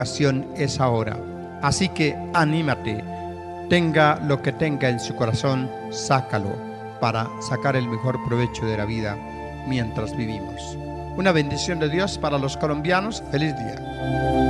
ocasión es ahora. Así que anímate, tenga lo que tenga en su corazón, sácalo para sacar el mejor provecho de la vida mientras vivimos. Una bendición de Dios para los colombianos. Feliz día.